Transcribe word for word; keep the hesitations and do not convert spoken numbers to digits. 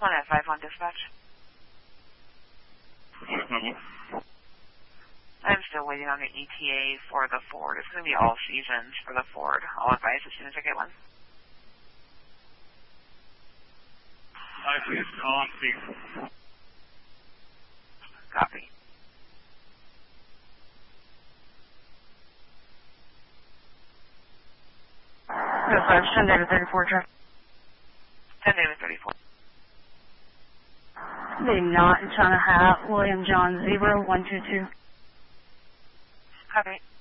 one at five one dispatch. I'm still waiting on the E T A for the Ford. It's going to be all seasons for the Ford. I'll advise as soon as I get one. I see it's copy. Copy. Dispatch, ten David thirty-four, traffic. ten David thirty-four. The not in China Hat, William John Zebra, one two two. Copy.